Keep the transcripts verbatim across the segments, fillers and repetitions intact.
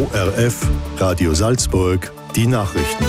O R F, Radio Salzburg, die Nachrichten.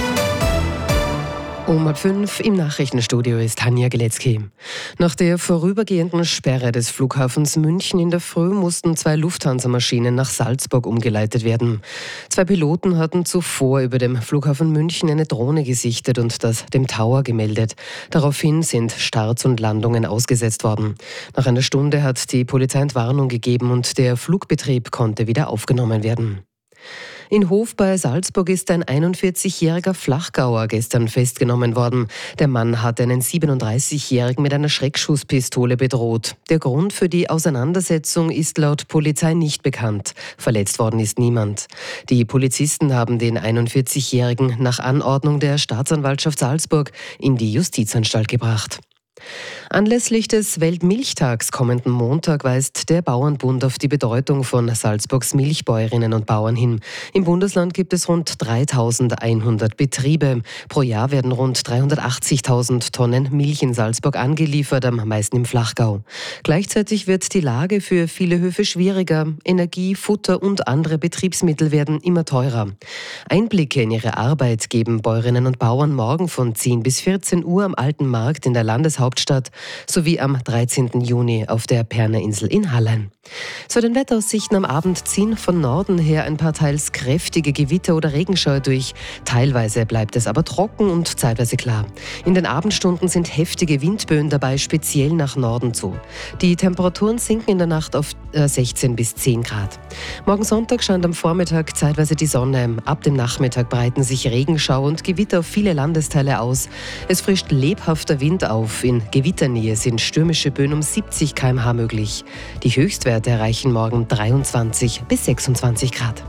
Um halb fünf im Nachrichtenstudio ist Tanja Geletzky. Nach der vorübergehenden Sperre des Flughafens München in der Früh mussten zwei Lufthansa-Maschinen nach Salzburg umgeleitet werden. Zwei Piloten hatten zuvor über dem Flughafen München eine Drohne gesichtet und das dem Tower gemeldet. Daraufhin sind Starts und Landungen ausgesetzt worden. Nach einer Stunde hat die Polizei Entwarnung gegeben und der Flugbetrieb konnte wieder aufgenommen werden. In Hof bei Salzburg ist ein einundvierzigjähriger Flachgauer gestern festgenommen worden. Der Mann hat einen siebenunddreißigjährigen mit einer Schreckschusspistole bedroht. Der Grund für die Auseinandersetzung ist laut Polizei nicht bekannt. Verletzt worden ist niemand. Die Polizisten haben den einundvierzigjährigen nach Anordnung der Staatsanwaltschaft Salzburg in die Justizanstalt gebracht. Anlässlich des Weltmilchtags kommenden Montag weist der Bauernbund auf die Bedeutung von Salzburgs Milchbäuerinnen und Bauern hin. Im Bundesland gibt es rund dreitausendeinhundert Betriebe. Pro Jahr werden rund dreihundertachtzigtausend Tonnen Milch in Salzburg angeliefert, am meisten im Flachgau. Gleichzeitig wird die Lage für viele Höfe schwieriger. Energie, Futter und andere Betriebsmittel werden immer teurer. Einblicke in ihre Arbeit geben Bäuerinnen und Bauern morgen von zehn bis vierzehn Uhr am Alten Markt in der Landeshauptstadt sowie am dreizehnten Juni auf der Pernerinsel in Hallein. Zu den Wetteraussichten am Abend ziehen von Norden her ein paar teils kräftige Gewitter oder Regenschauer durch. Teilweise bleibt es aber trocken und zeitweise klar. In den Abendstunden sind heftige Windböen dabei, speziell nach Norden zu. Die Temperaturen sinken in der Nacht auf sechzehn bis zehn Grad. Morgen Sonntag scheint am Vormittag zeitweise die Sonne. Ab dem Nachmittag breiten sich Regenschauer und Gewitter auf viele Landesteile aus. Es frischt lebhafter Wind auf. In Gewitternähe sind stürmische Böen um siebzig Kilometer pro Stunde möglich. Die Höchstwerte erreichen morgen dreiundzwanzig bis sechsundzwanzig Grad.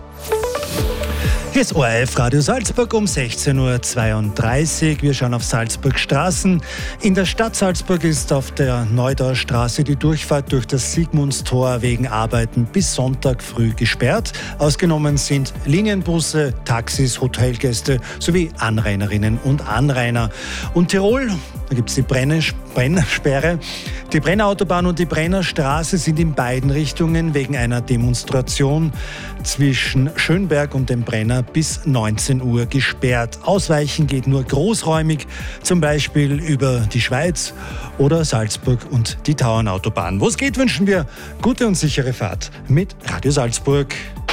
Hier ist O R F Radio Salzburg um sechzehn Uhr zweiunddreißig. Wir schauen auf Salzburg Straßen. In der Stadt Salzburg ist auf der Neudauer Straße die Durchfahrt durch das Sigmundstor wegen Arbeiten bis Sonntag früh gesperrt. Ausgenommen sind Linienbusse, Taxis, Hotelgäste sowie Anrainerinnen und Anrainer. Und Tirol, da gibt es die Brennersperre. Die Brennerautobahn und die Brennerstraße sind in beiden Richtungen wegen einer Demonstration zwischen Schönberg und dem Brenner bis neunzehn Uhr gesperrt. Ausweichen geht nur großräumig, zum Beispiel über die Schweiz oder Salzburg und die Tauernautobahn. Wo es geht, wünschen wir gute und sichere Fahrt mit Radio Salzburg.